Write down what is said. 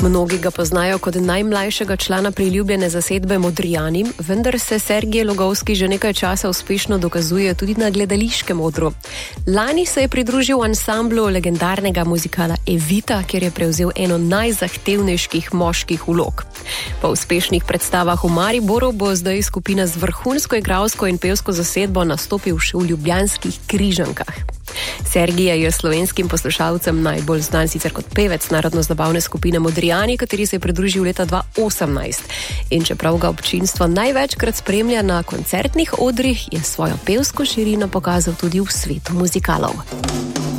Mnogi ga poznajo kot najmlajšega člana priljubljene zasedbe Modrijani, vendar se Sergej Logovski že nekaj časa uspešno dokazuje tudi na gledališkem odru. Lani se je pridružil ansamblu legendarnega muzikala Evita, kjer je prevzel eno najzahtevnejših moških vlog. Po uspešnih predstavah v Mariboru bo zdaj skupina z vrhunsko igralsko in pevsko zasedbo nastopil še v ljubljanskih Križankah. Sergij je slovenskim poslušalcem najbolj znan sicer kot pevec narodno-zabavne skupine Modrijani, kateri se je pridružil leta 2018. In čeprav ga občinstvo največkrat spremlja na koncertnih odrih, je svojo pevsko širino pokazal tudi v svetu muzikalov.